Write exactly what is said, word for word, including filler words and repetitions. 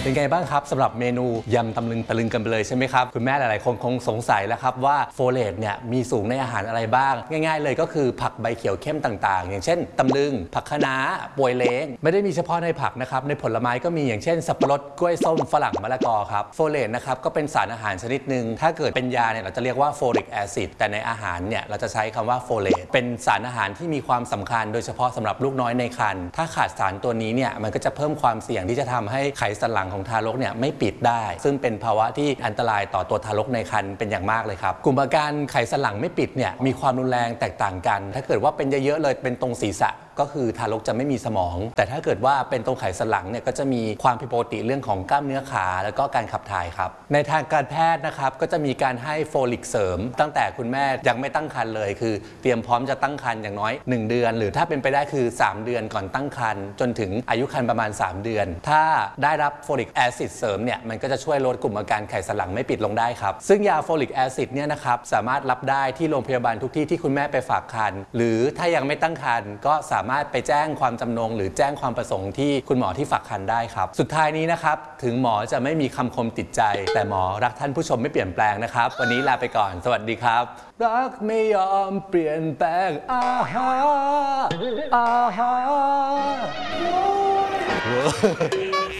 เป็นไงบ้างครับสำหรับเมนูยำตำลึงตะลึงกันไปเลยใช่ไหมครับคุณแม่หลายๆคนคงสงสัยแล้วครับว่าโฟเลตเนี่ยมีสูงในอาหารอะไรบ้างง่ายๆเลยก็คือผักใบเขียวเข้มต่างๆอย่างเช่นตำลึงผักคะน้าป่วยเล้งไม่ได้มีเฉพาะในผักนะครับในผลไม้ก็มีอย่างเช่นสับปะรดกล้วยส้มฝรั่งมะละกอครับโฟเลตนะครับก็เป็นสารอาหารชนิดหนึ่งถ้าเกิดเป็นยาเนี่ยเราจะเรียกว่าโฟลิกแอซิดแต่ในอาหารเนี่ยเราจะใช้คำว่าโฟเลตเป็นสารอาหารที่มีความสำคัญโดยเฉพาะสำหรับลูกน้อยในครรภ์ถ้าขาดสารตัวนี้เนี่ยมันก็จะเพิ่มความเสี่ยงที่จะทำให้ไขสันหลังของทารกเนี่ยไม่ปิดได้ซึ่งเป็นภาวะที่อันตรายต่อตัวทารกในครรภ์เป็นอย่างมากเลยครับกลุ่มอาการไขสันหลังไม่ปิดเนี่ยมีความรุนแรงแตกต่างกันถ้าเกิดว่าเป็นเยอะๆเลยเป็นตรงศีรษะก็คือทารกจะไม่มีสมองแต่ถ้าเกิดว่าเป็นตรงไขสันหลังเนี่ยก็จะมีความผิดปกติเรื่องของกล้ามเนื้อขาแล้วก็การขับถ่ายครับในทางการแพทย์นะครับก็จะมีการให้โฟลิกเสริมตั้งแต่คุณแม่ยังไม่ตั้งครรภ์เลยคือเตรียมพร้อมจะตั้งครรภ์อย่างน้อยหนึ่งเดือนหรือถ้าเป็นไปได้คือสามเดือนก่อนตั้งครรภ์จนถึงอายุครรภ์ประมาณสามเดือนถ้าได้รับโฟลิกแอซิดเสริมเนี่ยมันก็จะช่วยลดกลุ่มอาการไขสันหลังไม่ปิดลงได้ครับซึ่งยาโฟลิกแอซิดเนี่ยนะครับสามารถรับได้ที่โรงพยาบาลทุกที่ที่คุณแม่ไปฝากครรภ์หรือถ้ายังไม่ตั้งครรภ์ก็สามารถไปแจ้งความจำนงหรือแจ้งความประสงค์ที่คุณหมอที่ฝากครรภ์ได้ครับสุดท้ายนี้นะครับถึงหมอจะไม่มีคำคมติดใจแต่หมอรักท่านผู้ชมไม่เปลี่ยนแปลงนะครับวันนี้ลาไปก่อนสวัสดีครับรักไม่ยอมเปลี่ยนแปลงอาหาอาหา